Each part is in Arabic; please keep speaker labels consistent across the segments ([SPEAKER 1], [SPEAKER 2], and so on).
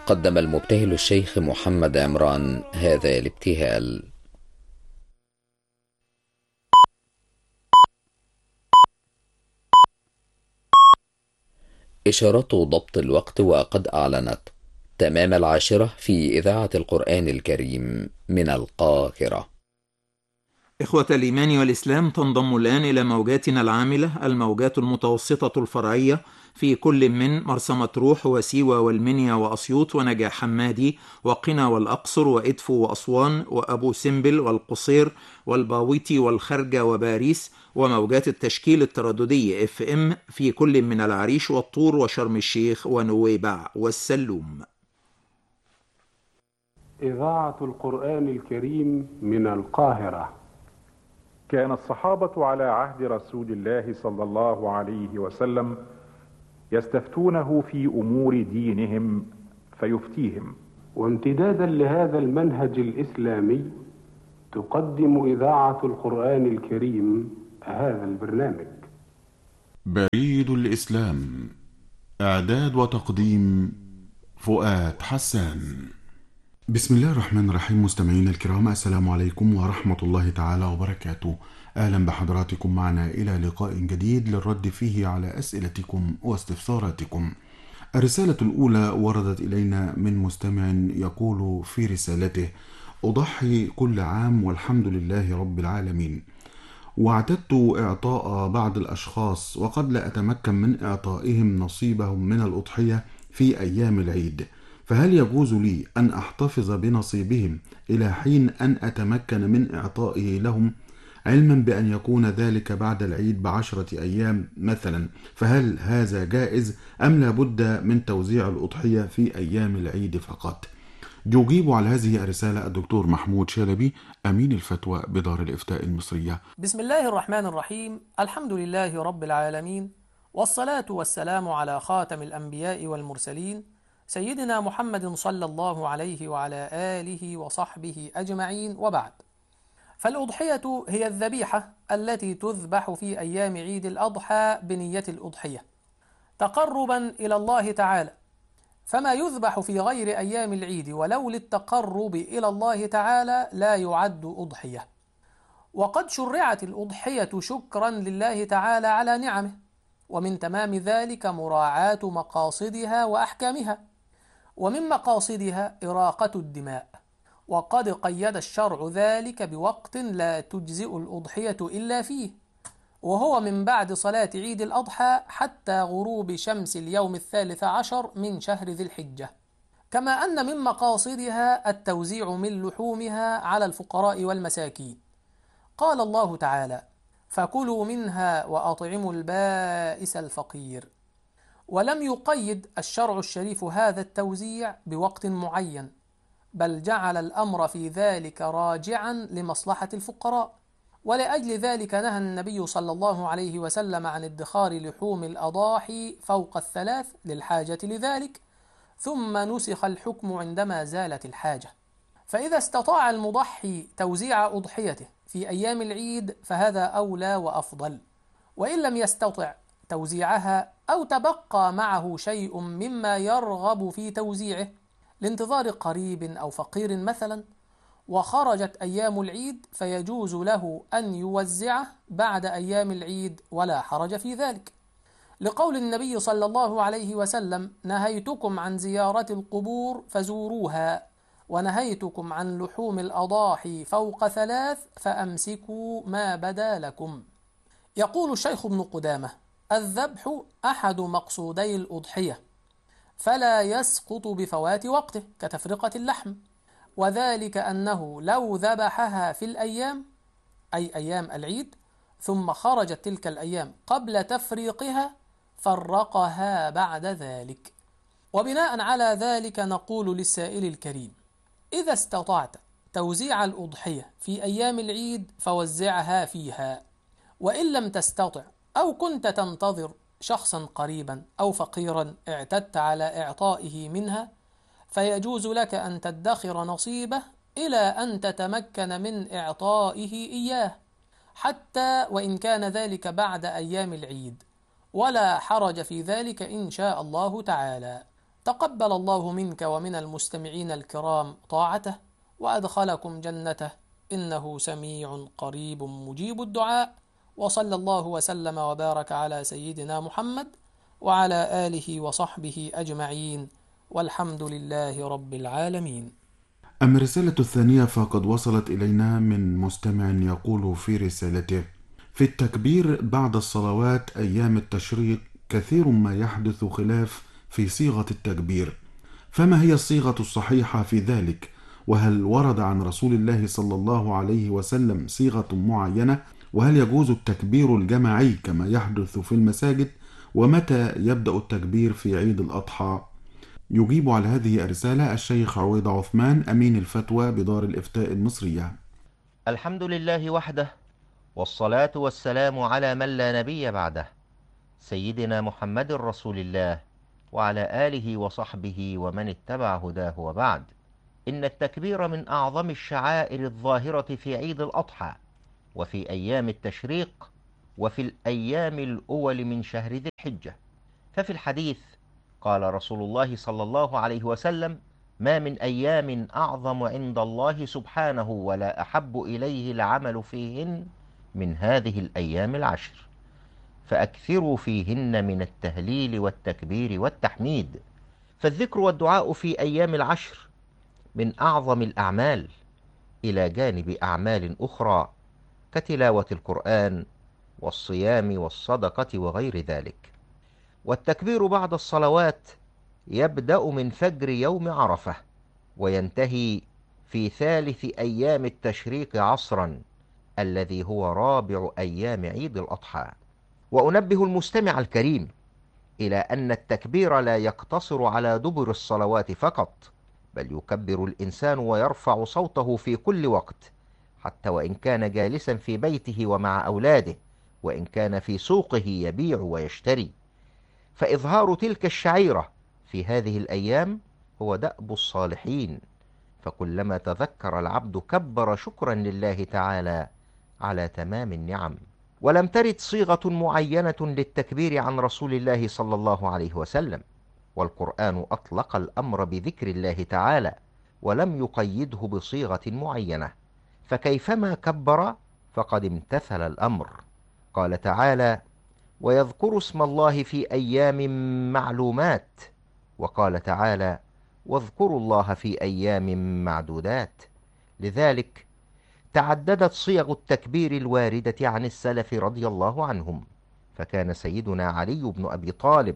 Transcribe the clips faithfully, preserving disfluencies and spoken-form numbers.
[SPEAKER 1] قدم المبتهل الشيخ محمد عمران هذا الابتهال. إشارات ضبط الوقت وقد أعلنت تمام العاشرة في إذاعة القرآن الكريم من القاهرة.
[SPEAKER 2] إخوة الإيمان والإسلام، تنضم الآن إلى موجاتنا العاملة الموجات المتوسطة الفرعية في كل من مرسى مطروح وسيوة والمنيا وأسيوط ونجع حمادي وقنا والأقصر وإدفو وأسوان وأبو سمبل والقصير والباويتي والخرجة وباريس، وموجات التشكيل الترددي اف ام في كل من العريش والطور وشرم الشيخ ونويبع والسلوم.
[SPEAKER 3] إذاعة القرآن الكريم من القاهرة.
[SPEAKER 4] كان الصحابة على عهد رسول الله صلى الله عليه وسلم يستفتونه في أمور دينهم فيفتيهم،
[SPEAKER 3] وامتدادا لهذا المنهج الإسلامي تقدم إذاعة القرآن الكريم هذا البرنامج.
[SPEAKER 5] بريد الإسلام، إعداد وتقديم فؤاد حسان. بسم الله الرحمن الرحيم. مستمعينا الكرام، السلام عليكم ورحمة الله تعالى وبركاته. أهلا بحضراتكم معنا إلى لقاء جديد للرد فيه على أسئلتكم واستفساراتكم. الرسالة الأولى وردت إلينا من مستمع يقول في رسالته: أضحي كل عام والحمد لله رب العالمين، واعتدت إعطاء بعض الأشخاص وقد لا أتمكن من إعطائهم نصيبهم من الأضحية في أيام العيد، فهل يجوز لي أن أحتفظ بنصيبهم إلى حين أن أتمكن من إعطائه لهم، علما بأن يكون ذلك بعد العيد بعشرة أيام مثلا؟ فهل هذا جائز أم لا بد من توزيع الأضحية في أيام العيد فقط؟ يجيب على هذه الرسالة الدكتور محمود شلبي، أمين الفتوى بدار الإفتاء المصرية.
[SPEAKER 6] بسم الله الرحمن الرحيم. الحمد لله رب العالمين، والصلاة والسلام على خاتم الأنبياء والمرسلين سيدنا محمد صلى الله عليه وعلى آله وصحبه أجمعين، وبعد. فالأضحية هي الذبيحة التي تذبح في أيام عيد الأضحى بنية الأضحية تقربا إلى الله تعالى، فما يذبح في غير أيام العيد ولو للتقرب إلى الله تعالى لا يعد أضحية. وقد شرعت الأضحية شكرا لله تعالى على نعمه، ومن تمام ذلك مراعاة مقاصدها وأحكامها، ومن مقاصدها إراقة الدماء، وقد قيد الشرع ذلك بوقت لا تجزئ الأضحية إلا فيه، وهو من بعد صلاة عيد الأضحى حتى غروب شمس اليوم الثالث عشر من شهر ذي الحجة. كما أن من مقاصدها التوزيع من لحومها على الفقراء والمساكين. قال الله تعالى: فكلوا منها وأطعموا البائس الفقير. ولم يقيد الشرع الشريف هذا التوزيع بوقت معين، بل جعل الأمر في ذلك راجعا لمصلحة الفقراء، ولأجل ذلك نهى النبي صلى الله عليه وسلم عن ادخار لحوم الأضاحي فوق الثلاث للحاجة لذلك، ثم نسخ الحكم عندما زالت الحاجة. فإذا استطاع المضحي توزيع أضحيته في أيام العيد فهذا أولى وأفضل، وإن لم يستطع توزيعها أو تبقى معه شيء مما يرغب في توزيعه لانتظار قريب أو فقير مثلا، وخرجت أيام العيد، فيجوز له أن يوزعه بعد أيام العيد ولا حرج في ذلك، لقول النبي صلى الله عليه وسلم: نهيتكم عن زيارة القبور فزوروها، ونهيتكم عن لحوم الأضاحي فوق ثلاث فأمسكوا ما بدا لكم. يقول الشيخ ابن قدامة: الذبح أحد مقصودي الأضحية، فلا يسقط بفوات وقته كتفرقة اللحم، وذلك أنه لو ذبحها في الأيام، أي أيام العيد، ثم خرجت تلك الأيام قبل تفريقها فرقها بعد ذلك. وبناء على ذلك نقول للسائل الكريم: إذا استطعت توزيع الأضحية في أيام العيد فوزعها فيها، وإن لم تستطع أو كنت تنتظر شخصا قريبا أو فقيرا اعتدت على إعطائه منها، فيجوز لك أن تدخر نصيبه إلى أن تتمكن من إعطائه إياه، حتى وإن كان ذلك بعد أيام العيد، ولا حرج في ذلك إن شاء الله تعالى. تقبل الله منك ومن المستمعين الكرام طاعته وأدخلكم جنته، إنه سميع قريب مجيب الدعاء. وصلى الله وسلم وبارك على سيدنا محمد وعلى آله وصحبه أجمعين، والحمد لله رب العالمين.
[SPEAKER 5] أما الرسالة الثانية فقد وصلت إلينا من مستمع يقول في رسالته: في التكبير بعد الصلوات أيام التشريق كثير ما يحدث خلاف في صيغة التكبير، فما هي الصيغة الصحيحة في ذلك؟ وهل ورد عن رسول الله صلى الله عليه وسلم صيغة معينة؟ وهل يجوز التكبير الجماعي كما يحدث في المساجد؟ ومتى يبدأ التكبير في عيد الأضحى؟ يجيب على هذه الرسالة الشيخ عويض عثمان، أمين الفتوى بدار الإفتاء المصرية.
[SPEAKER 7] الحمد لله وحده، والصلاة والسلام على من لا نبي بعده، سيدنا محمد رسول الله وعلى آله وصحبه ومن اتبع هداه، وبعد. إن التكبير من أعظم الشعائر الظاهرة في عيد الأضحى وفي أيام التشريق وفي الأيام الأول من شهر ذي الحجة. ففي الحديث قال رسول الله صلى الله عليه وسلم: ما من أيام أعظم عند الله سبحانه ولا أحب إليه العمل فيهن من هذه الأيام العشر، فأكثروا فيهن من التهليل والتكبير والتحميد. فالذكر والدعاء في أيام العشر من أعظم الأعمال، إلى جانب أعمال أخرى كتلاوة القرآن والصيام والصدقة وغير ذلك. والتكبير بعد الصلوات يبدأ من فجر يوم عرفة وينتهي في ثالث أيام التشريق عصرا، الذي هو رابع أيام عيد الأضحى. وأنبه المستمع الكريم إلى أن التكبير لا يقتصر على دبر الصلوات فقط، بل يكبر الإنسان ويرفع صوته في كل وقت، حتى وإن كان جالسا في بيته ومع أولاده، وإن كان في سوقه يبيع ويشتري. فإظهار تلك الشعيرة في هذه الأيام هو دأب الصالحين، فكلما تذكر العبد كبر شكرا لله تعالى على تمام النعم. ولم ترد صيغة معينة للتكبير عن رسول الله صلى الله عليه وسلم، والقرآن أطلق الأمر بذكر الله تعالى ولم يقيده بصيغة معينة، فكيفما كبر فقد امتثل الأمر. قال تعالى: ويذكر اسم الله في أيام معلومات، وقال تعالى: واذكروا الله في أيام معدودات. لذلك تعددت صيغ التكبير الواردة عن السلف رضي الله عنهم، فكان سيدنا علي بن أبي طالب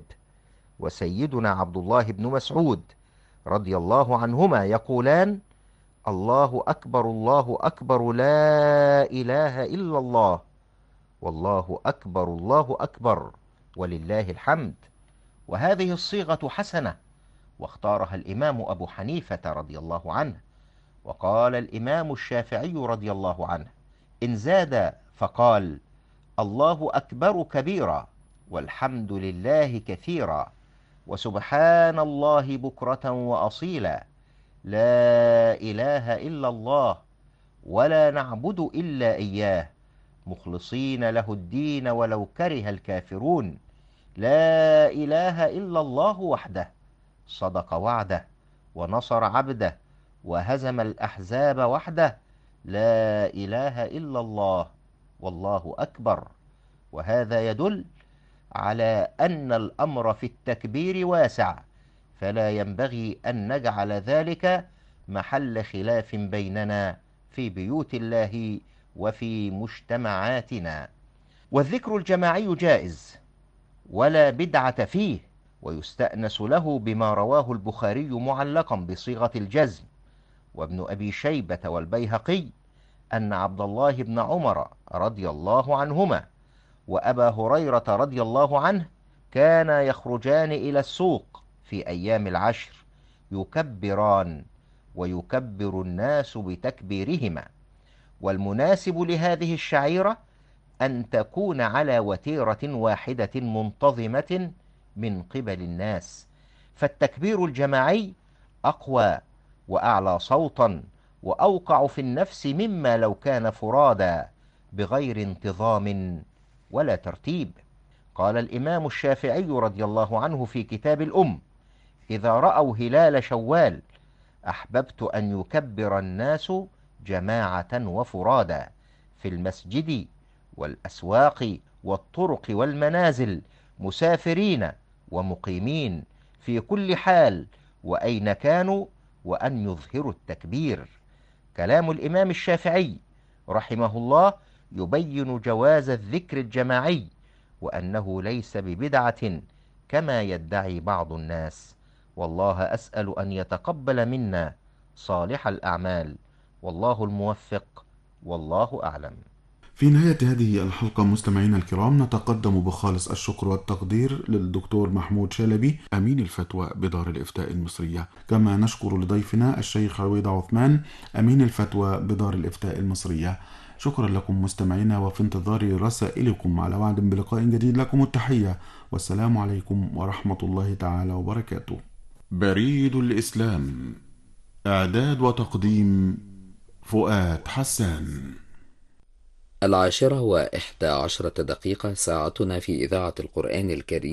[SPEAKER 7] وسيدنا عبد الله بن مسعود رضي الله عنهما يقولان: الله أكبر الله أكبر لا إله إلا الله، والله أكبر الله أكبر ولله الحمد. وهذه الصيغة حسنة، واختارها الإمام أبو حنيفة رضي الله عنه. وقال الإمام الشافعي رضي الله عنه: إن زاد فقال: الله أكبر كبيرا، والحمد لله كثيرا، وسبحان الله بكرة وأصيلا، لا إله إلا الله، ولا نعبد إلا إياه، مخلصين له الدين ولو كره الكافرون، لا إله إلا الله وحده، صدق وعده ونصر عبده وهزم الأحزاب وحده، لا إله إلا الله، والله أكبر. وهذا يدل على أن الأمر في التكبير واسع، فلا ينبغي أن نجعل ذلك محل خلاف بيننا في بيوت الله وفي مجتمعاتنا. والذكر الجماعي جائز ولا بدعة فيه، ويستأنس له بما رواه البخاري معلقا بصيغة الجزم، وابن أبي شيبة والبيهقي، أن عبد الله بن عمر رضي الله عنهما وأبا هريرة رضي الله عنه كانا يخرجان إلى السوق في أيام العشر يكبران ويكبر الناس بتكبيرهما. والمناسب لهذه الشعيرة أن تكون على وتيرة واحدة منتظمة من قبل الناس، فالتكبير الجماعي أقوى وأعلى صوتا وأوقع في النفس مما لو كان فرادا بغير انتظام ولا ترتيب. قال الإمام الشافعي رضي الله عنه في كتاب الأم: إذا رأوا هلال شوال أحببت أن يكبر الناس جماعة وفرادا في المسجد والأسواق والطرق والمنازل، مسافرين ومقيمين في كل حال وأين كانوا، وأن يظهروا التكبير. كلام الإمام الشافعي رحمه الله يبين جواز الذكر الجماعي، وأنه ليس ببدعة كما يدعي بعض الناس. والله أسأل أن يتقبل منا صالح الأعمال، والله الموفق، والله أعلم.
[SPEAKER 5] في نهاية هذه الحلقة مستمعينا الكرام نتقدم بخالص الشكر والتقدير للدكتور محمود شلبي أمين الفتوى بدار الإفتاء المصرية، كما نشكر لضيفنا الشيخ عويض عثمان أمين الفتوى بدار الإفتاء المصرية. شكرا لكم مستمعينا، وفي انتظار رسائلكم على وعد بلقاء جديد. لكم التحية والسلام عليكم ورحمة الله تعالى وبركاته. بريد الإسلام، إعداد وتقديم فؤاد حسان.
[SPEAKER 1] العاشرة وإحدى عشرة دقيقة، ساعتنا في إذاعة القرآن الكريم.